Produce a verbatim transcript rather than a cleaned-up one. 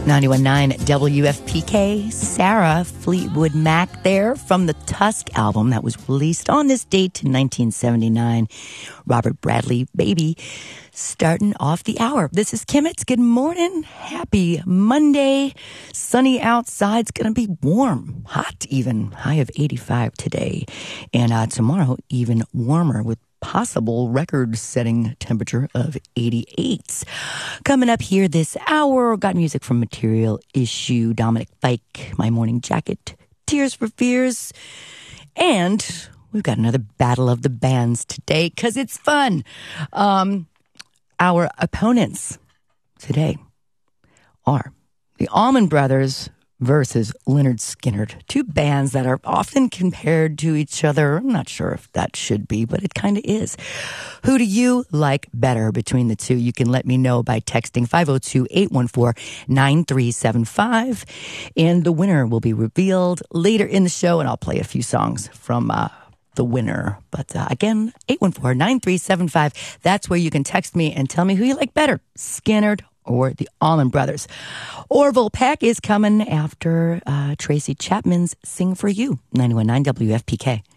ninety-one point nine W F P K, Sarah Fleetwood Mac there from the Tusk album that was released on this date in nineteen seventy-nine. Robert Bradley, Baby, starting off the hour. This is Kimmets. Good morning. Happy Monday. Sunny outside. It's going to be warm, hot even. High of eighty-five today. And uh, tomorrow, even warmer with possible record-setting temperature of eighty-eight. Coming up here this hour, got music from Material Issue, Dominic Fike, My Morning Jacket, Tears for Fears, and we've got another Battle of the Bands today because it's fun. Um, our opponents today are the Allman Brothers versus Lynyrd Skynyrd, two bands that are often compared to each other. I'm not sure if that should be, but it kind of is. Who do you like better between the two? You can let me know by texting five oh two, eight one four, nine three seven five, and the winner will be revealed later in the show, and I'll play a few songs from uh, the winner. But uh, again, eight one four, nine three seven five, that's where you can text me and tell me who you like better, Skynyrd or the Allman Brothers. Orville Peck is coming after uh, Tracy Chapman's Sing for You, ninety-one point nine W F P K.